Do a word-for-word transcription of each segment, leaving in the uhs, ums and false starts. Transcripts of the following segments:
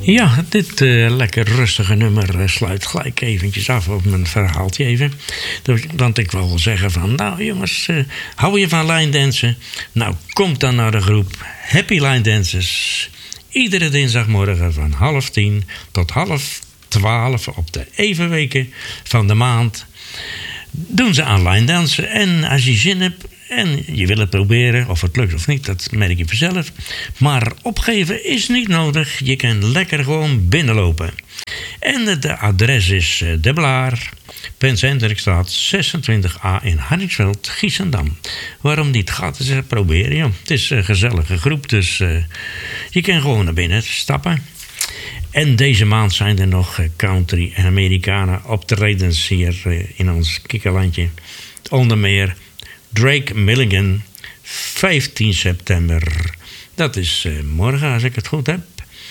Ja, dit uh, lekker rustige nummer uh, sluit gelijk eventjes af op mijn verhaaltje even. Want ik wil wel zeggen van, nou jongens, uh, hou je van line dansen? Nou, kom dan naar de groep Happy Line Dancers. Iedere dinsdagmorgen van half tien tot half twaalf op de evenweken van de maand doen ze aan line dansen. En als je zin hebt en je wil het proberen, of het lukt of niet, dat merk je vanzelf. Maar opgeven is niet nodig. Je kan lekker gewoon binnenlopen. En het adres is De Blaar, Prins Hendrikstraat zesentwintig A in Hardingsveld, Giessendam. Waarom niet? Gaat het eens proberen, joh. Het is een gezellige groep, dus uh, je kan gewoon naar binnen stappen. En deze maand zijn er nog country en Amerikanen optredens hier uh, in ons kikkerlandje. Onder meer Drake Milligan, vijftien september. Dat is uh, morgen, als ik het goed heb.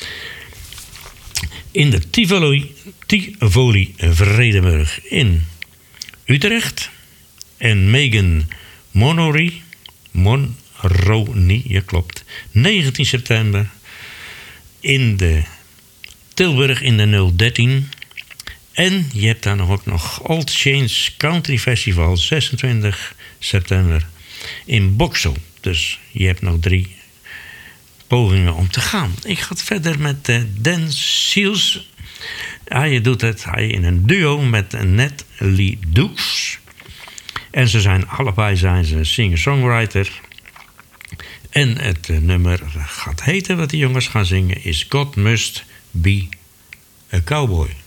In de Tivoli, Tivoli Vredenburg in Utrecht. En Megan Monori, Monroni, ja klopt, negentien september. In de Tilburg in de nul dertien. En je hebt daar nog ook nog Old Chains Country Festival, zesentwintig september in Boksel. Dus je hebt nog drie pogingen om te gaan. Ik ga verder met uh, Dan Seals. Hij doet het hij in een duo met Natalie Dukes. En ze zijn allebei zijn ze singer-songwriter. En het uh, nummer gaat heten wat die jongens gaan zingen is God Must Be a Cowboy.